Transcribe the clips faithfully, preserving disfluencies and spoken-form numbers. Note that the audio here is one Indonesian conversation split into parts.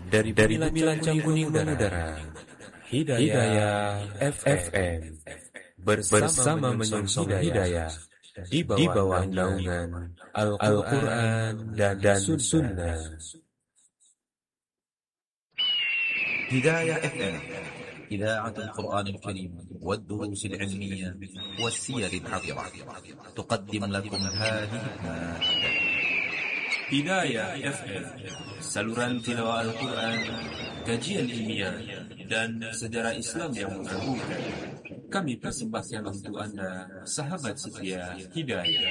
Dari Bumi Lancang Kuning Mengudara, Hidayah F M bersama menyongsong hidayah di bawah naungan Al-Quran dan, dan Sunnah. هداية اف ام إذاعة القرآن الكريم والدروس العلمية والسير الحضرة تقدم لكم هذه المادة. Hidayah F M, saluran tilawah Al-Quran, kajian ilmiah, dan sejarah Islam yang mengagumkan. Kami persembahkan untuk Anda, sahabat setia Hidayah.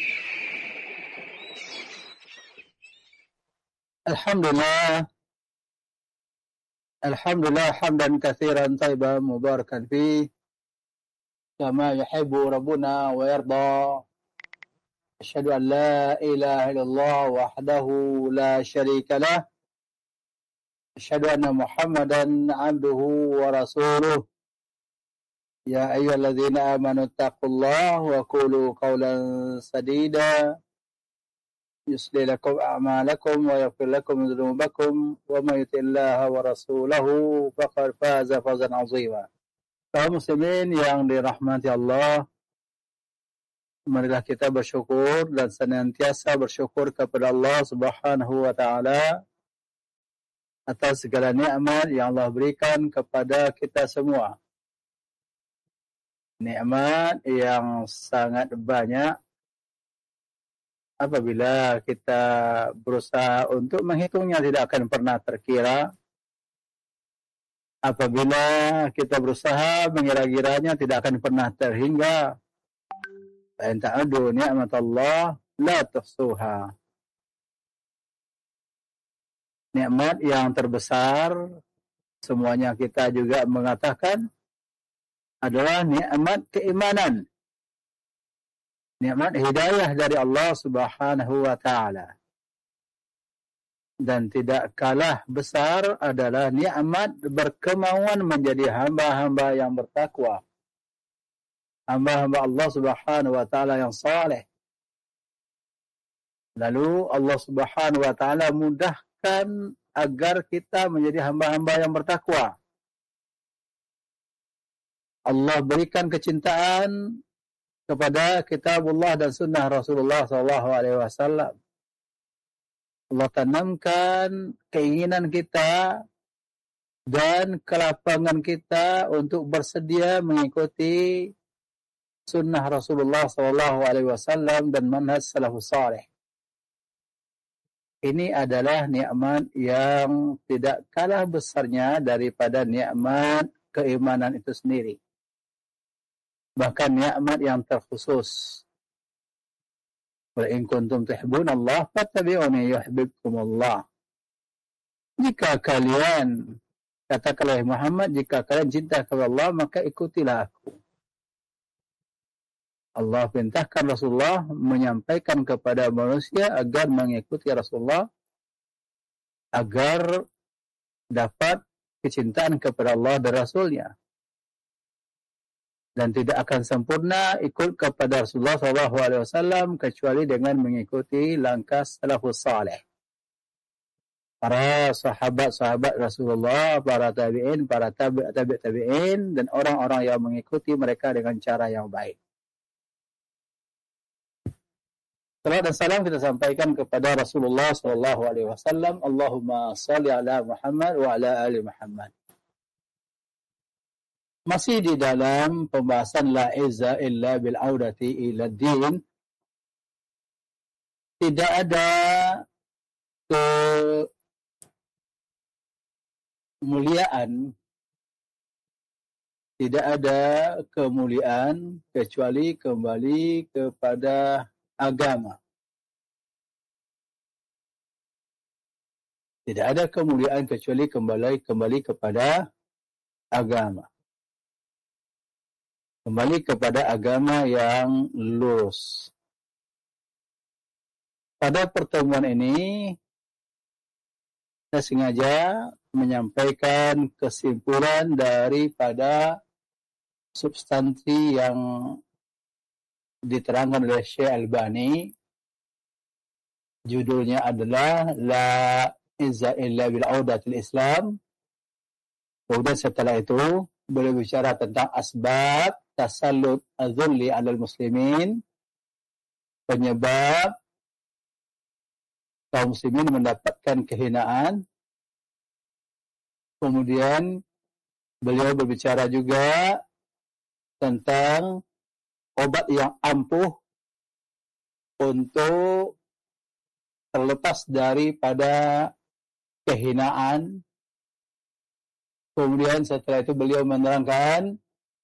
Alhamdulillah. Alhamdulillah hamdan katsiran tayyiban mubarakan fi kama yuhibbu rabbuna wa yarda. Asyhadu an la ilaha illallah wahdahu la syarika lah. Asyhadu anna Muhammadan 'abduhu wa rasuluh. Ya ayyuhalladzina amanu taqullaha wa qulu qawlan sadida. يصلح لكم أعمالكم ويغفر لكم ذنوبكم ومن يطع الله ورسوله فقد فاز فوزا عظيما. Kaum muslimin yang dirahmati Allah, marilah kita bersyukur dan senantiasa bersyukur kepada Allah Subhanahu wa taala atas segala nikmat yang Allah berikan kepada kita semua. Nikmat yang sangat banyak. Apabila kita berusaha untuk menghitungnya tidak akan pernah terkira. Apabila kita berusaha mengira-giranya tidak akan pernah terhingga. In ta'uddu ni'matallah la tuhsuha. Nikmat yang terbesar, semuanya kita juga mengatakan, adalah nikmat keimanan. Nikmat hidayah dari Allah Subhanahu wa taala. Dan tidak kalah besar adalah nikmat berkemauan menjadi hamba-hamba yang bertakwa. Hamba-hamba Allah Subhanahu wa taala yang saleh. Lalu Allah Subhanahu wa taala mudahkan agar kita menjadi hamba-hamba yang bertakwa. Allah berikan kecintaan kepada kitabullah dan sunnah Rasulullah sallallahu alaihi wasallam. Allah tanamkan keinginan kita dan kelapangan kita untuk bersedia mengikuti sunnah Rasulullah sallallahu alaihi wasallam dan manhaj salafus salih. Ini adalah nikmat yang tidak kalah besarnya daripada nikmat keimanan itu sendiri. Bahkan nikmat yang terkhusus. Wa in kuntum tuhibbunallah fattabi'uni yuhibbukumullah. Jika kalian, katakanlah Muhammad, jika kalian cinta kepada Allah, maka ikutilah aku. Allah perintahkan Rasulullah menyampaikan kepada manusia agar mengikuti Rasulullah, agar dapat kecintaan kepada Allah dan Rasulnya. Dan tidak akan sempurna ikut kepada Rasulullah sallallahu alaihi wasallam kecuali dengan mengikuti langkah salafus salih. Para sahabat-sahabat Rasulullah, para tabi'in, para tabi' tabi' tabi'in, dan orang-orang yang mengikuti mereka dengan cara yang baik. Salam dan salam kita sampaikan kepada Rasulullah sallallahu alaihi wasallam. Allahumma salli ala Muhammad wa ala ali Muhammad. Masih di dalam pembahasan la izza illa bil audati ila din. Tidak ada kemuliaan, tidak ada kemuliaan kecuali kembali kepada agama. Tidak ada kemuliaan kecuali kembali kembali kepada agama. Kembali kepada agama yang lurus. Pada pertemuan ini, saya sengaja menyampaikan kesimpulan daripada substansi yang diterangkan oleh Syekh Albani. Judulnya adalah La izza illa bil audatil Islam. Kemudian setelah itu beliau bicara tentang asbab tasallut az-zulli 'alal muslimin, penyebab kaum muslimin mendapatkan kehinaan. Kemudian beliau berbicara juga tentang obat yang ampuh untuk terlepas daripada kehinaan. Kemudian setelah itu beliau menerangkan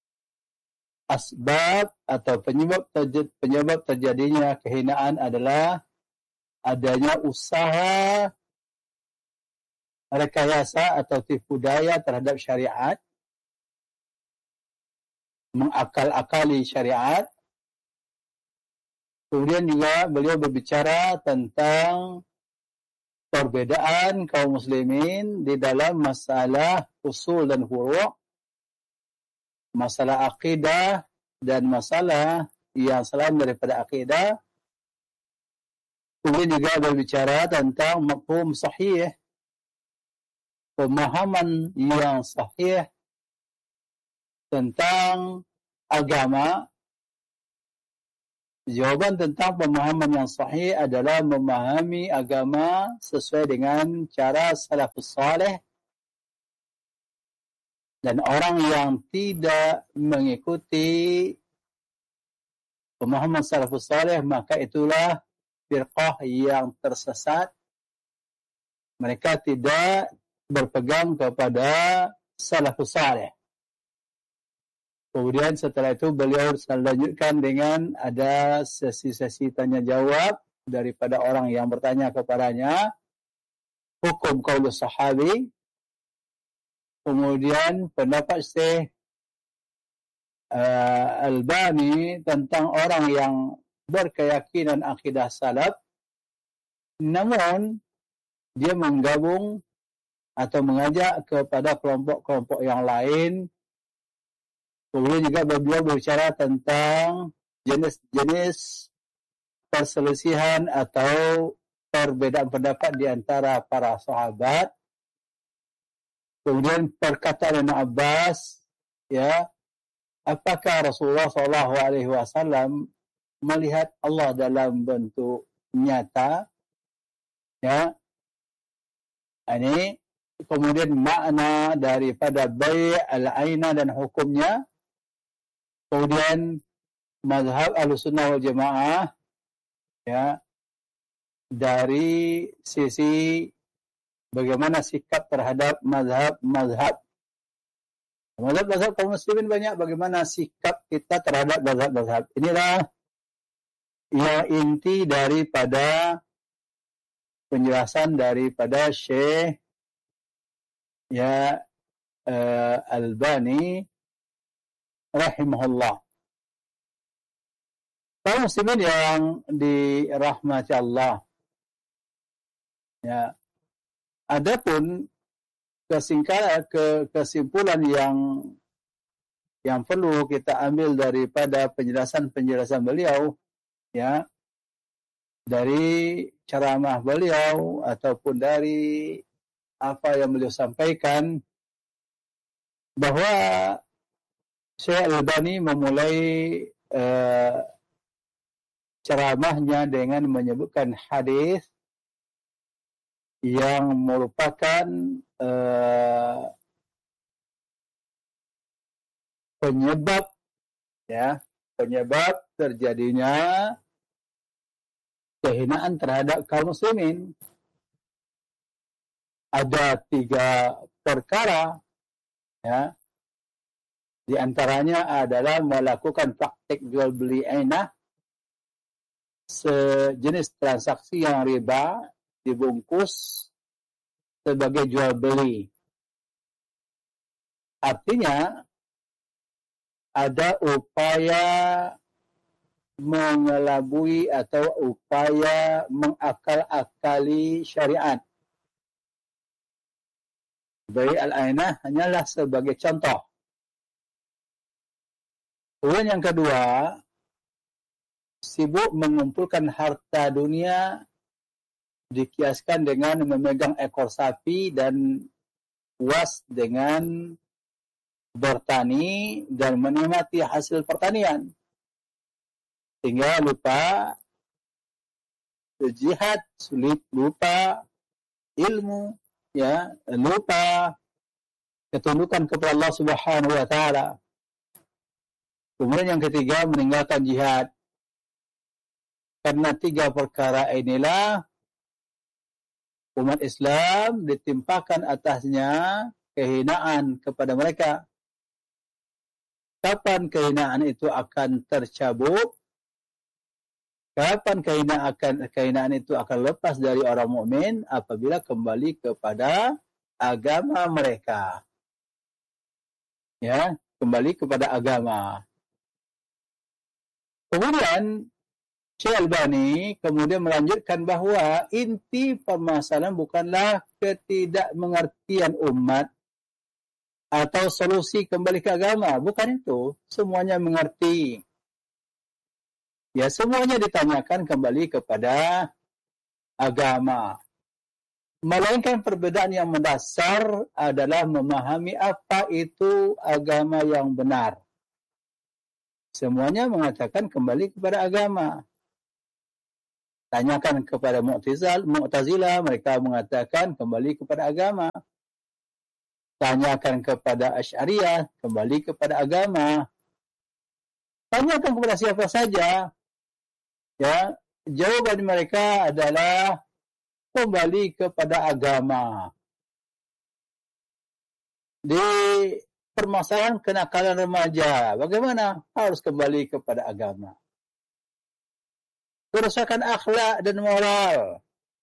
asbab atau penyebab terj- penyebab terjadinya kehinaan adalah adanya usaha rekayasa atau tipu daya terhadap syariat, mengakal-akali syariat. Kemudian juga beliau berbicara tentang perbedaan kaum muslimin di dalam masalah usul dan furu', masalah akidah dan masalah yang selain daripada akidah. Kemudian juga berbicara tentang mafhum sahih, pemahaman yang sahih tentang agama. Jawaban tentang pemahaman yang sahih adalah memahami agama sesuai dengan cara salafus saleh, dan orang yang tidak mengikuti pemahaman salafus saleh maka itulah firqah yang tersesat. Mereka tidak berpegang kepada salafus saleh. Kemudian setelah itu beliau lanjutkan dengan ada sesi-sesi tanya jawab daripada orang yang bertanya kepadanya, hukum qaulus sahabi. Kemudian pendapat Syekh uh, Albani tentang orang yang berkeyakinan akidah salaf, namun dia menggabung atau mengajak kepada kelompok-kelompok yang lain. Kemudian juga beliau berbicara tentang jenis-jenis perselisihan atau perbedaan pendapat di antara para sahabat. Kemudian perkataan Ibnu Abbas, ya, apakah Rasulullah Shallallahu Alaihi Wasallam melihat Allah dalam bentuk nyata? Ya, ini kemudian makna daripada bai' al-aina dan hukumnya. Kemudian mazhab Ahlussunnah wal Jamaah, ya, dari sisi bagaimana sikap terhadap mazhab-mazhab. Mazhab-mazhab kaum muslimin banyak, bagaimana sikap kita terhadap mazhab-mazhab. Inilah yang inti daripada penjelasan daripada Syekh ya uh, Albani rahimahullah. Kaum muslimin yang dirahmati Allah, ya, adapun kesingkat ke, kesimpulan yang yang perlu kita ambil daripada penjelasan-penjelasan beliau, ya, dari ceramah beliau ataupun dari apa yang beliau sampaikan, bahwa Syekh Albani memulai uh, ceramahnya dengan menyebutkan hadis yang merupakan uh, penyebab, ya, penyebab terjadinya kehinaan terhadap kaum muslimin. Ada tiga perkara, ya. Di antaranya adalah melakukan praktik jual beli ainah, sejenis transaksi yang riba dibungkus sebagai jual beli. Artinya ada upaya mengelabui atau upaya mengakal-akali syariat. Bai' al-ainah hanyalah sebagai contoh. Kemudian yang kedua, sibuk mengumpulkan harta dunia dikiaskan dengan memegang ekor sapi dan puas dengan bertani dan menikmati hasil pertanian. Sehingga lupa jihad, sulit lupa ilmu, ya, lupa ketundukan kepada Allah Subhanahu wa taala. Kemudian yang ketiga, meninggalkan jihad. Karena tiga perkara inilah umat Islam ditimpakan atasnya kehinaan kepada mereka. Kapan kehinaan itu akan tercabut? Kapan kehinaan akan kehinaan itu akan lepas dari orang mukmin? Apabila kembali kepada agama mereka. Ya, kembali kepada agama. Kemudian Syekh Albani kemudian melanjutkan bahawa inti permasalahan bukanlah ketidakmengertian umat atau solusi kembali ke agama. Bukan itu. Semuanya mengerti. Ya, semuanya ditanyakan kembali kepada agama. Melainkan perbedaan yang mendasar adalah memahami apa itu agama yang benar. Semuanya mengatakan kembali kepada agama. Tanyakan kepada Mu'tazil, Mu'tazilah, mereka mengatakan kembali kepada agama. Tanyakan kepada Asy'ariyah, kembali kepada agama. Tanyakan kepada siapa saja, ya, jawaban mereka adalah kembali kepada agama. Di permasalahan kenakalan remaja, bagaimana? Harus kembali kepada agama. Kerusakan akhlak dan moral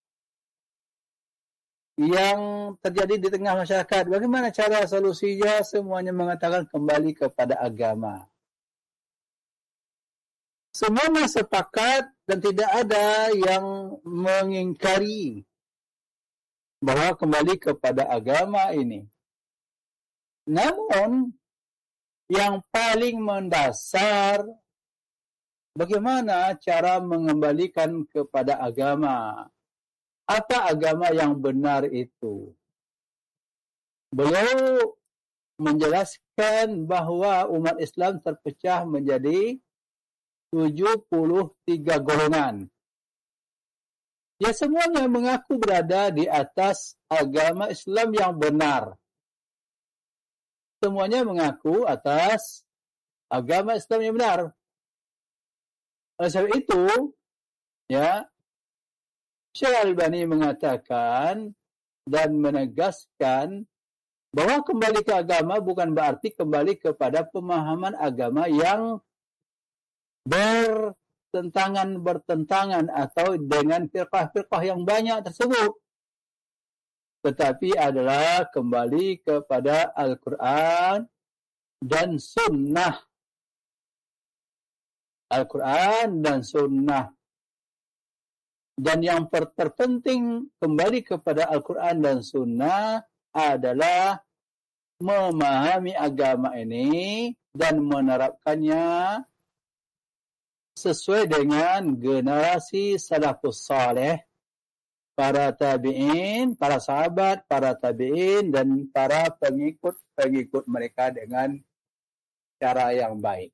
yang terjadi di tengah masyarakat, bagaimana cara solusinya? Semuanya mengatakan kembali kepada agama. Semuanya sepakat dan tidak ada yang mengingkari bahwa kembali kepada agama ini. Namun, yang paling mendasar, bagaimana cara mengembalikan kepada agama? Apa agama yang benar itu? Beliau menjelaskan bahawa umat Islam terpecah menjadi tujuh puluh tiga golongan. Ya, semuanya mengaku berada di atas agama Islam yang benar. Semuanya mengaku atas agama Islam yang benar. Oleh sebab itu, ya, Syekh Albani mengatakan dan menegaskan bahawa kembali ke agama bukan berarti kembali kepada pemahaman agama yang bertentangan bertentangan atau dengan firqah-firqah yang banyak tersebut, tetapi adalah kembali kepada Al-Quran dan Sunnah. Al-Quran dan Sunnah. Dan yang terpenting kembali kepada Al-Quran dan Sunnah adalah memahami agama ini dan menerapkannya sesuai dengan generasi salafus saleh, para tabi'in, para sahabat, para tabi'in, dan para pengikut-pengikut mereka dengan cara yang baik.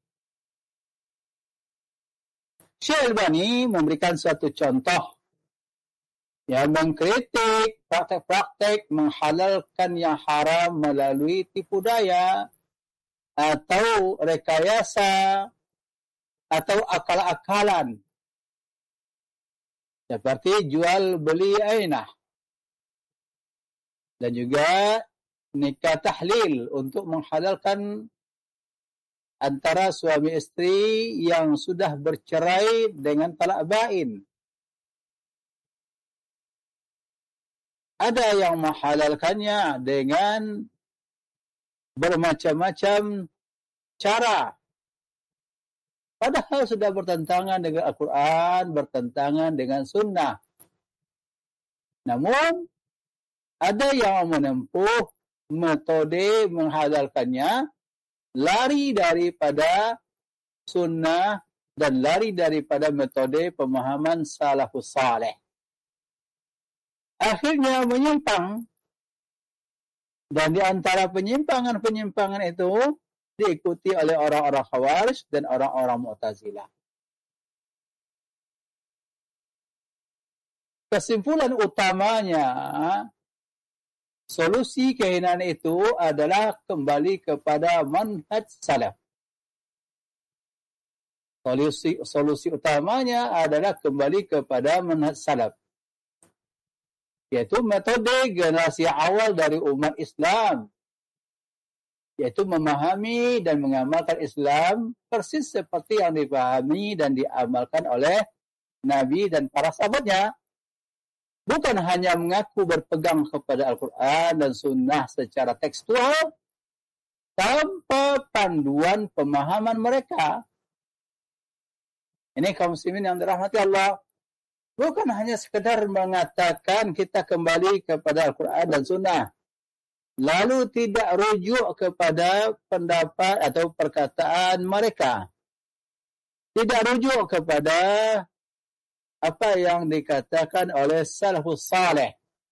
Syekh Albani memberikan suatu contoh yang mengkritik praktek-praktek menghalalkan yang haram melalui tipu daya atau rekayasa atau akal-akalan, seperti jual beli ainah dan juga nikah tahlil untuk menghalalkan antara suami isteri yang sudah bercerai dengan talak bain. Ada yang menghalalkannya dengan bermacam-macam cara, padahal sudah bertentangan dengan Al-Quran, bertentangan dengan Sunnah. Namun, ada yang menempuh metode menghalalkannya, lari daripada Sunnah dan lari daripada metode pemahaman salafus saleh. akhirnya menyimpang. Dan di antara penyimpangan-penyimpangan itu diikuti oleh orang-orang Khawarij dan orang-orang Mu'tazilah. Kesimpulan utamanya, solusi kehinaan itu adalah kembali kepada manhaj salaf. Solusi, solusi utamanya adalah kembali kepada manhaj salaf, yaitu metode generasi awal dari umat Islam, yaitu memahami dan mengamalkan Islam persis seperti yang dipahami dan diamalkan oleh Nabi dan para sahabatnya. Bukan hanya mengaku berpegang kepada Al-Quran dan Sunnah secara tekstual, tanpa panduan pemahaman mereka. Ini kaum muslimin yang dirahmati Allah. Bukan hanya sekedar mengatakan kita kembali kepada Al-Quran dan Sunnah, lalu tidak rujuk kepada pendapat atau perkataan mereka. Tidak rujuk kepada apa yang dikatakan oleh salafus salih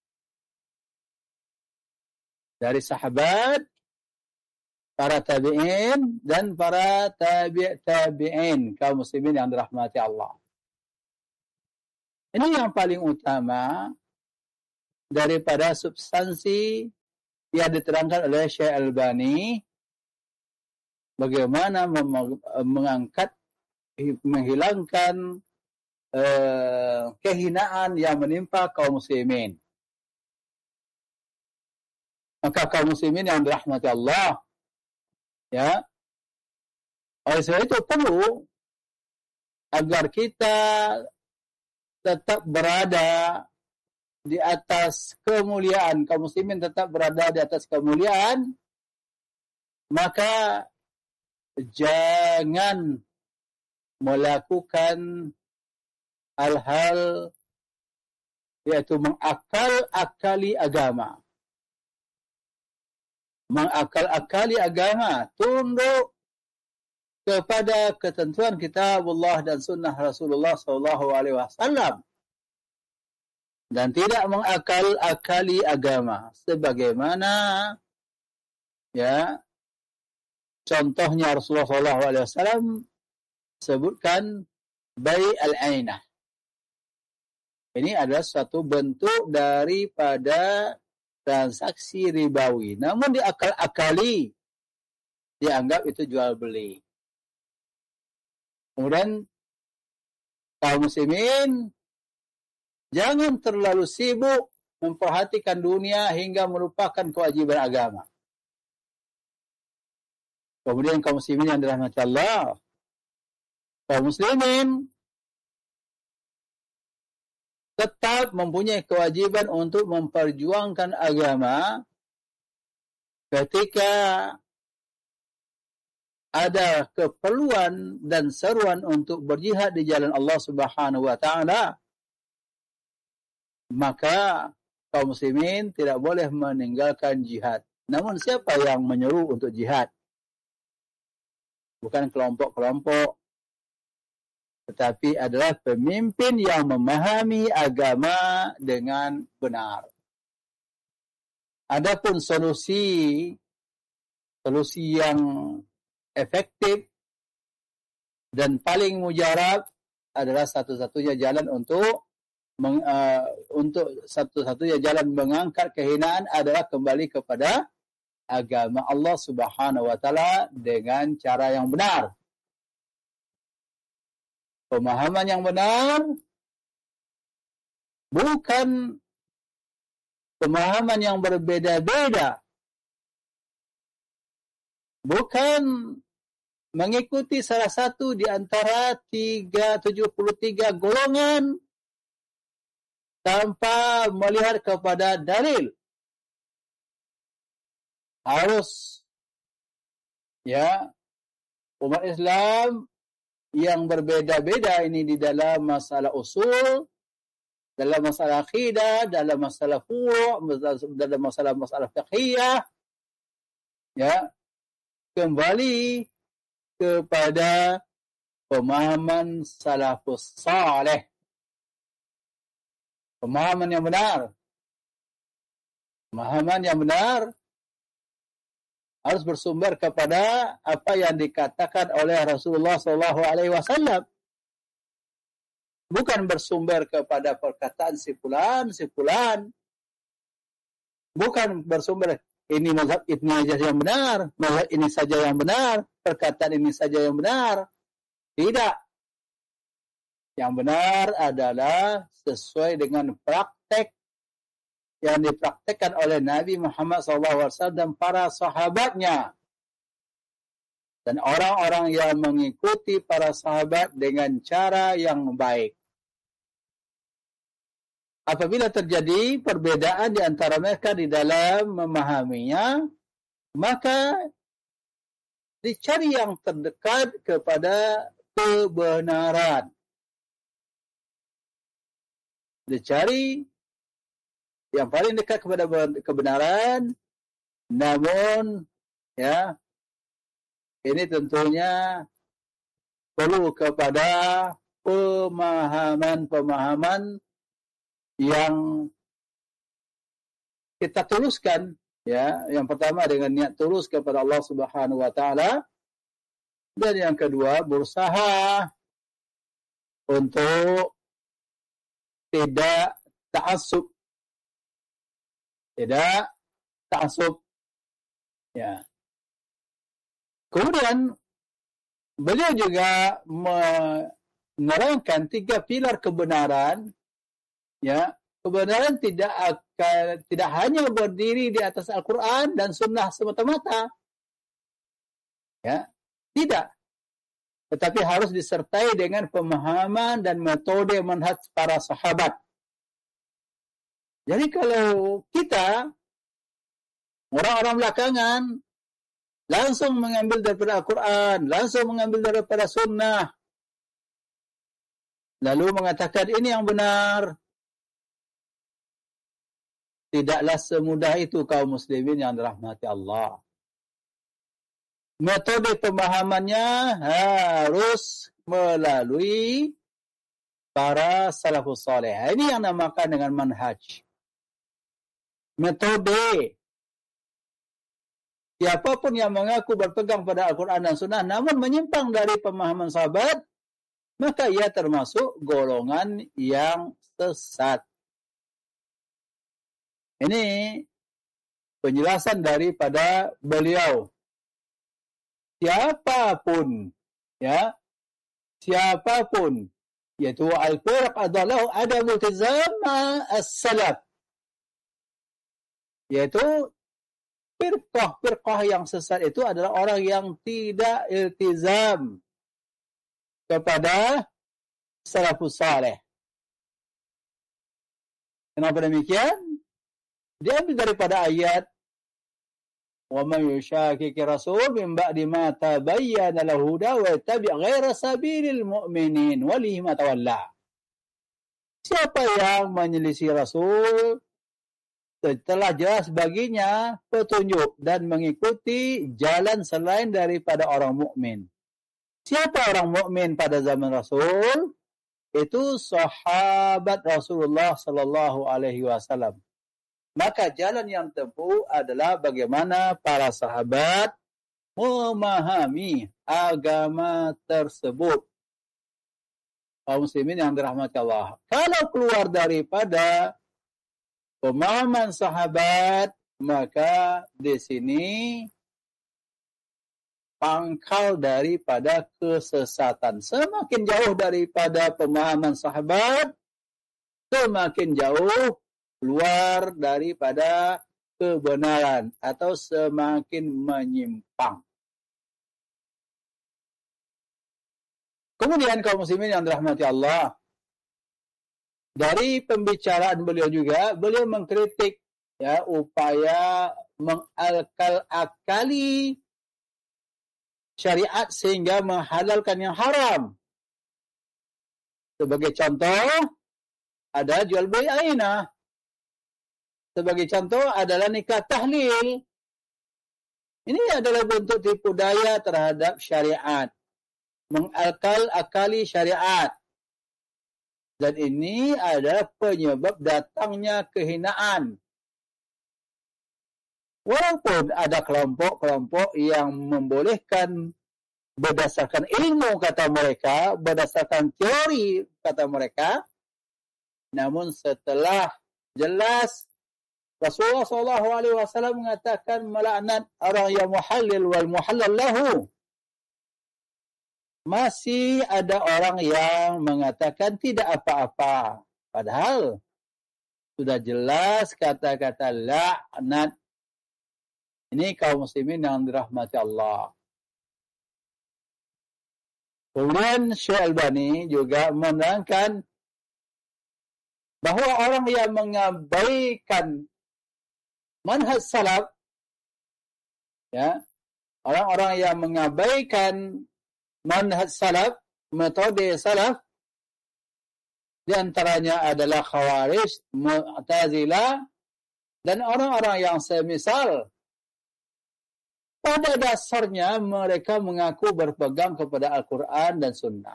dari sahabat, para tabi'in dan para tabi' tabi'in, kaum muslimin yang dirahmati Allah. Ini yang paling utama daripada substansi yang diterangkan oleh Syekh Albani, bagaimana mem- mengangkat, menghilangkan Uh, kehinaan yang menimpa kaum muslimin. Maka kaum muslimin yang dirahmati Allah, ya, oleh sebab itu perlu agar kita tetap berada di atas kemuliaan, kaum muslimin tetap berada di atas kemuliaan, maka jangan melakukan hal-hal yaitu mengakal-akali agama. Mengakal-akali agama, tunduk kepada ketentuan kitab Allah dan sunnah Rasulullah sallallahu alaihi wasallam, dan tidak mengakal-akali agama sebagaimana ya contohnya Rasulullah sallallahu alaihi wasallam sebutkan bai' al-ainah. Ini adalah suatu bentuk daripada transaksi ribawi. Namun diakal-akali, dianggap itu jual beli. Kemudian kaum muslimin jangan terlalu sibuk memperhatikan dunia hingga melupakan kewajiban agama. Kemudian kaum muslimin yang dirahmati Allah, kaum muslimin tetap mempunyai kewajiban untuk memperjuangkan agama ketika ada keperluan dan seruan untuk berjihad di jalan Allah Subhanahu wa taala. Maka kaum muslimin tidak boleh meninggalkan jihad. Namun siapa yang menyeru untuk jihad? Bukan kelompok-kelompok, tetapi adalah pemimpin yang memahami agama dengan benar. Adapun solusi solusi yang efektif dan paling mujarab adalah satu-satunya jalan untuk meng, uh, untuk satu-satunya jalan mengangkat kehinaan adalah kembali kepada agama Allah Subhanahu wa taala dengan cara yang benar. Pemahaman yang benar bukan pemahaman yang berbeda-beda. Bukan mengikuti salah satu di antara tiga ratus tujuh puluh tiga golongan tanpa melihat kepada dalil. Harus ya umat Islam yang berbeda-beda ini di dalam masalah usul, dalam masalah akidah, dalam masalah furu', dalam masalah-masalah fiqhiyah, ya, kembali kepada pemahaman salafus salih, pemahaman yang benar, Pemahaman yang benar harus bersumber kepada apa yang dikatakan oleh Rasulullah Shallallahu Alaihi Wasallam, bukan bersumber kepada perkataan si fulan, si fulan, bukan bersumber ini mazhab ini saja yang benar, mazhab ini saja yang benar, perkataan ini saja yang benar. Tidak. Yang benar adalah sesuai dengan praktek yang dipraktekkan oleh Nabi Muhammad shallallahu alaihi wasallam dan para sahabatnya. Dan orang-orang yang mengikuti para sahabat dengan cara yang baik. Apabila terjadi perbedaan di antara mereka di dalam memahaminya, maka dicari yang terdekat kepada kebenaran. Dicari yang paling dekat kepada kebenaran, namun ya ini tentunya perlu kepada pemahaman-pemahaman yang kita tuluskan, ya. Yang pertama dengan niat tulus kepada Allah Subhanahu wa taala, dan yang kedua berusaha untuk tidak ta'assub. Tidak ta'assub. Ya. Kemudian beliau juga menerangkan tiga pilar kebenaran. Ya, kebenaran tidak akan tidak hanya berdiri di atas Al-Quran dan Sunnah semata-mata. Ya, tidak. Tetapi harus disertai dengan pemahaman dan metode manhaj para sahabat. Jadi kalau kita, orang-orang belakangan, langsung mengambil daripada Al-Quran, langsung mengambil daripada Sunnah, lalu mengatakan ini yang benar, tidaklah semudah itu kaum muslimin yang dirahmati Allah. Metode pemahamannya harus melalui para salafus saleh. Ini yang namakan dengan manhaj. Metode. Siapapun yang mengaku berpegang pada Al-Quran dan Sunnah namun menyimpang dari pemahaman sahabat, maka ia termasuk golongan yang sesat. Ini penjelasan daripada beliau. Siapapun, ya, siapapun, yaitu al-firq adalah ada multizama as-salaf, yaitu firqah-firqah yang sesat itu adalah orang yang tidak iltizam kepada salafus saleh. Kenapa demikian? Diambil daripada ayat wa man yushaqiqir rasul min ba'di ma tabayyana lahu huda wa yattabi' ghaira sabilil mu'minin walihi ma tawalla. Siapa yang menyelisih Rasul setelah jelas baginya petunjuk dan mengikuti jalan selain daripada orang mukmin. Siapa orang mukmin pada zaman Rasul? Itu sahabat Rasulullah sallallahu alaihi wasallam. Maka jalan yang tempuh adalah bagaimana para sahabat memahami agama tersebut. Kaum muslimin yang dirahmati Allah. Kalau keluar daripada pemahaman sahabat, maka di sini pangkal daripada kesesatan. Semakin jauh daripada pemahaman sahabat, semakin jauh keluar daripada kebenaran atau semakin menyimpang. Kemudian kaum muslimin yang dirahmati Allah, dari pembicaraan beliau juga, beliau mengkritik ya upaya mengakal-akali syariat sehingga menghalalkan yang haram. Sebagai contoh, ada jual beli ainah. Sebagai contoh adalah nikah tahlil. Ini adalah bentuk tipu daya terhadap syariat. Mengakal-akali syariat. Dan ini adalah penyebab datangnya kehinaan. Walaupun ada kelompok-kelompok yang membolehkan berdasarkan ilmu kata mereka, berdasarkan teori kata mereka, namun setelah jelas Rasulullah shallallahu alaihi wasallam mengatakan melaknat orang yang muhallil wal muhallal lahu, masih ada orang yang mengatakan tidak apa-apa, padahal sudah jelas kata-kata laknat. Ini kaum muslimin yang dirahmati Allah. Kemudian Syekh Albani juga menerangkan bahwa orang yang mengabaikan manhaj salaf, ya, orang-orang yang mengabaikan manhaj salaf, metode salaf, di antaranya adalah Khawarij, Mu'tazilah, dan orang-orang yang semisal. Pada dasarnya mereka mengaku berpegang kepada Al-Quran dan Sunnah.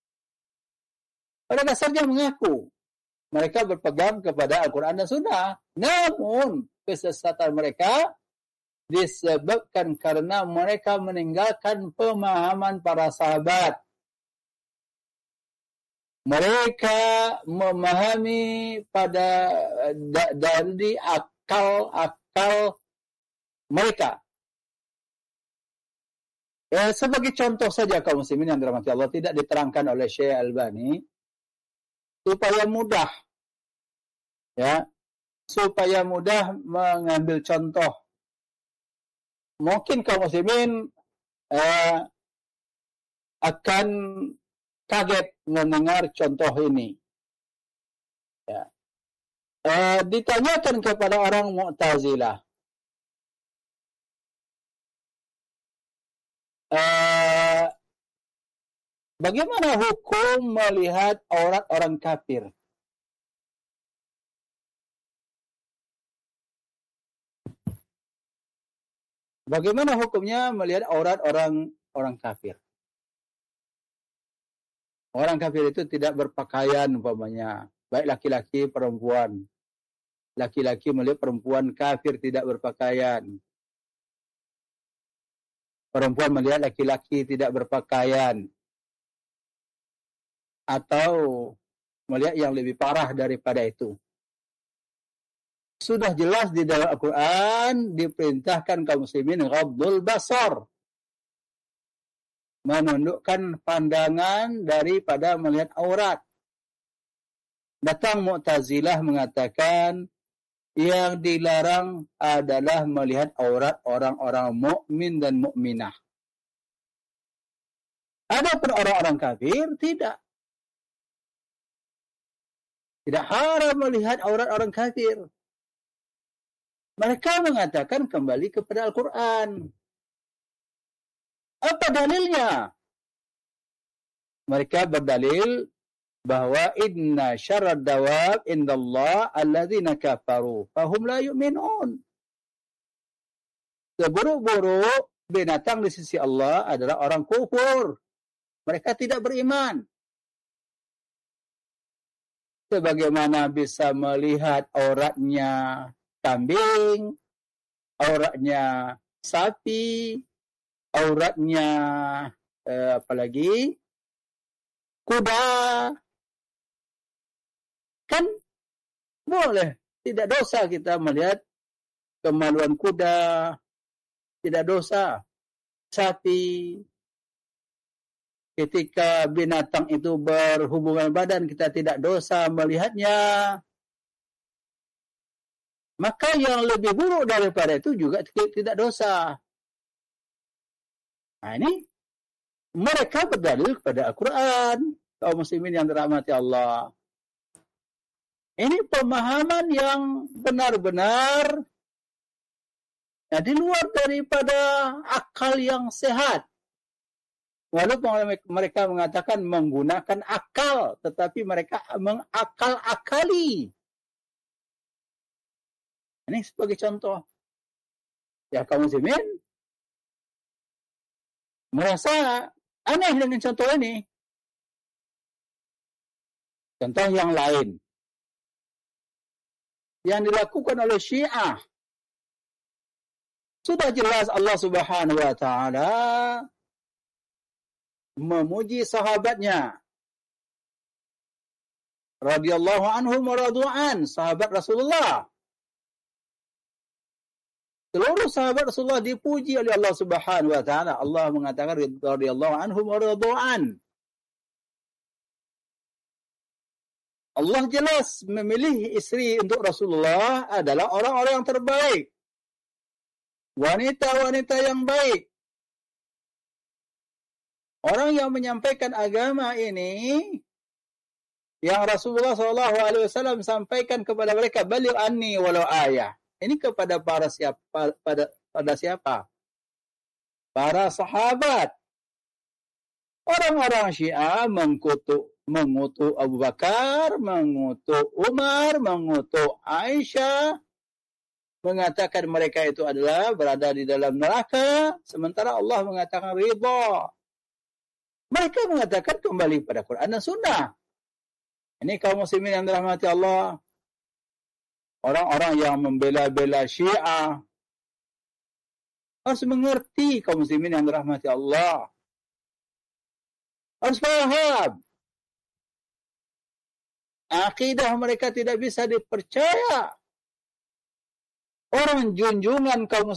Pada dasarnya mengaku mereka berpegang kepada Al-Quran dan Sunnah. Namun kesesatan mereka disebabkan karena mereka meninggalkan pemahaman para sahabat. Mereka memahami pada dari akal-akal mereka. Eh, sebagai contoh saja kaum muslimin yang dirahmati Allah, tidak diterangkan oleh Syekh Albani supaya mudah, ya, supaya mudah mengambil contoh. Mungkin kaum muslimin eh, akan kaget mendengar contoh ini. Ya. Eh, ditanyakan kepada orang Mu'tazilah, Uh, bagaimana hukum melihat aurat orang kafir? Bagaimana hukumnya melihat aurat orang orang kafir? Orang kafir itu tidak berpakaian umpamanya, baik laki-laki perempuan. Laki-laki melihat perempuan kafir tidak berpakaian. Perempuan melihat laki-laki tidak berpakaian, atau melihat yang lebih parah daripada itu. Sudah jelas di dalam Al-Quran diperintahkan kaum muslimin ghaddul basar, menundukkan pandangan daripada melihat aurat. Datang Mu'tazilah mengatakan yang dilarang adalah melihat aurat orang-orang mukmin dan mukminah. Adapun orang-orang kafir tidak. Tidak haram melihat aurat orang kafir. Mereka mengatakan kembali kepada Al-Quran. Apa dalilnya? Mereka berdalil bahwa inna syarrad dawab indallah alladzina kafaru fahum la yu'minun. Seburuk-buruk binatang di sisi Allah adalah orang kufur. Mereka tidak beriman. Sebagaimana bisa melihat auratnya kambing, auratnya sapi, auratnya eh, apalagi kuda. Kan boleh, tidak dosa kita melihat kemaluan kuda, tidak dosa. Sapi, ketika binatang itu berhubungan badan, kita tidak dosa melihatnya. Maka yang lebih buruk daripada itu juga tidak dosa. Nah ini, mereka berdalil kepada Al-Quran, kaum muslimin yang dirahmati Allah. Ini pemahaman yang benar-benar ya, di luar daripada akal yang sehat. Walaupun mereka mengatakan menggunakan akal, tetapi mereka mengakal-akali. Ini sebagai contoh. Ya kaum muslimin merasa aneh dengan contoh ini. Contoh yang lain yang dilakukan oleh Syiah Sudah jelas Allah Subhanahu wa taala memuji sahabatnya radhiyallahu anhum wa radu'an, sahabat Rasulullah. Seluruh sahabat Rasulullah dipuji oleh Allah Subhanahu wa taala. Allah mengatakan radhiyallahu anhum wa radu'an. Allah jelas memilih istri untuk Rasulullah adalah orang-orang yang terbaik. Wanita-wanita yang baik. Orang yang menyampaikan agama ini, yang Rasulullah shallallahu alaihi wasallam sampaikan kepada mereka, baligh anni walau ayah. Ini kepada para siapa? Pada, pada siapa? Para sahabat. Orang-orang Syiah mengkutuk, mengutuk Abu Bakar, mengutuk Umar, mengutuk Aisyah, mengatakan mereka itu adalah berada di dalam neraka, sementara Allah mengatakan ridha. Mereka mengatakan kembali pada Quran dan Sunnah. Ini kaum muslimin yang dirahmati Allah. Orang-orang yang membela-bela Syiah harus mengerti, kaum muslimin yang dirahmati Allah. Harus paham. Akidah mereka tidak bisa dipercaya. Orang junjungan kaum